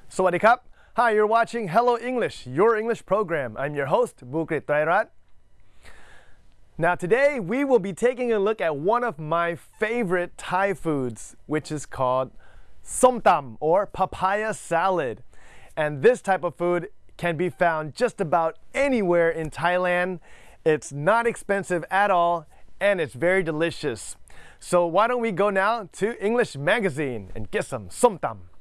Sawadee Krap. Hi, you're watching Hello English, your English program. I'm your host, Bukrit Trairat. Now today we will be taking a look at one of my favorite Thai foods, which is called som tam or papaya salad. And this type of food can be found just about anywhere in Thailand. It's not expensive at all and it's very delicious. So why don't we go now to English Magazine and get some som tam.